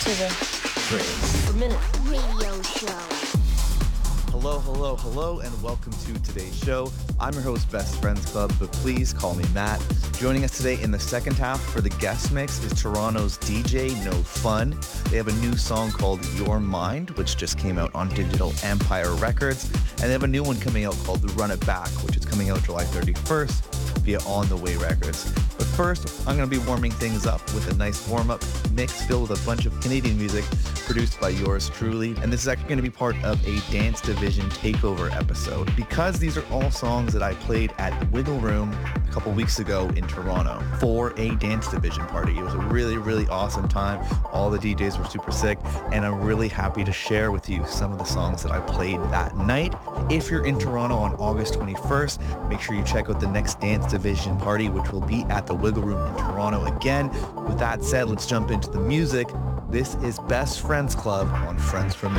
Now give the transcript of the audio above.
to the Trace. per minute radio show. Hello, and welcome to today's show. I'm your host, Best Friends Club, but please call me Matt. Joining us today in the second half for the guest mix is Toronto's DJ No Fun. They have a new song called Your Mind, which just came out on Digital Empire Records, and they have a new one coming out called Run It Back, which is coming out July 31st via On The Way Records. But first, I'm going to be warming things up with a nice warm-up mix filled with a bunch of Canadian music produced by yours truly, and this is actually going to be part of a Dance Division takeover episode because these are all songs that I played at the Wiggle Room a couple weeks ago in Toronto for a Dance Division party. It was a really, really awesome time. All the DJs were super sick, and I'm really happy to share with you some of the songs that I played that night. If you're in Toronto on August 21st, make sure you check out the next Dance Division party, which will be at the Wiggle Room in Toronto again. With that said, let's jump into the music. This is Best Friends Club on Friends from